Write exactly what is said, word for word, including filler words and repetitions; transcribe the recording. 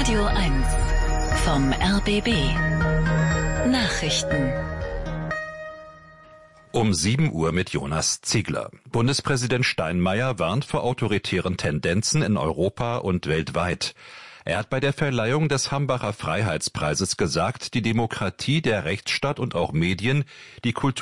Radio eins vom R B B. Nachrichten. Um sieben Uhr mit Jonas Ziegler. Bundespräsident Steinmeier warnt vor autoritären Tendenzen in Europa und weltweit. Er hat bei der Verleihung des Hambacher Freiheitspreises gesagt, die Demokratie, der Rechtsstaat und auch Medien, die Kultur